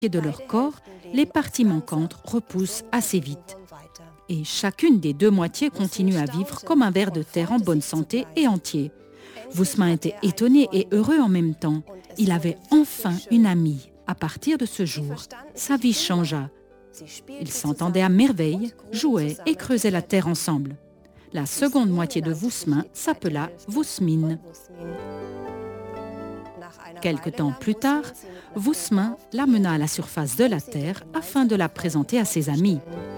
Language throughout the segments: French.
de leur corps, les parties manquantes repoussent assez vite. Et chacune des deux moitiés continue à vivre comme un ver de terre en bonne santé et entier. Woosmin était étonné et heureux en même temps. Il avait enfin une amie. À partir de ce jour, sa vie changea. Ils s'entendaient à merveille, jouaient et creusaient la terre ensemble. La seconde moitié de Woosmin s'appela Woosmine. Quelque temps plus tard, Woosmin l'amena à la surface de la terre afin de la présenter à ses amis.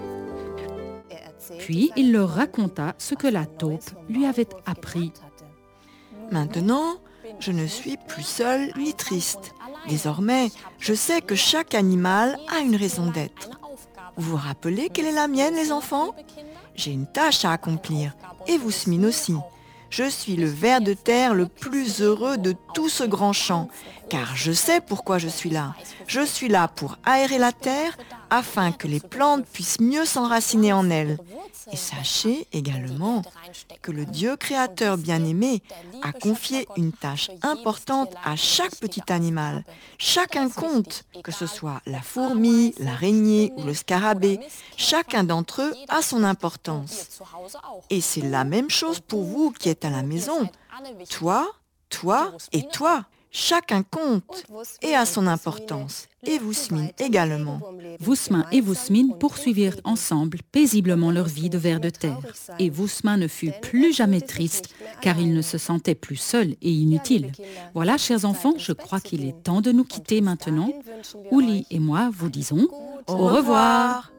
Puis il leur raconta ce que la taupe lui avait appris. Maintenant, je ne suis plus seule ni triste. Désormais, je sais que chaque animal a une raison d'être. Vous vous rappelez quelle est la mienne, les enfants? J'ai une tâche à accomplir, et Woosmine aussi. Je suis le ver de terre le plus heureux de tout ce grand champ, car je sais pourquoi je suis là. Je suis là pour aérer la terre afin que les plantes puissent mieux s'enraciner en elle. Et sachez également que le Dieu créateur bien-aimé a confié une tâche importante à chaque petit animal. Chacun compte, que ce soit la fourmi, l'araignée ou le scarabée. Chacun d'entre eux a son importance. Et c'est la même chose pour vous qui êtes à la maison. Toi, toi et toi. Chacun compte et a son importance. Et Woosmine également. Woosmin et Woosmine poursuivirent ensemble paisiblement leur vie de ver de terre. Et Woosmin ne fut plus jamais triste, car il ne se sentait plus seul et inutile. Voilà, chers enfants, je crois qu'il est temps de nous quitter maintenant. Uli et moi vous disons Au revoir.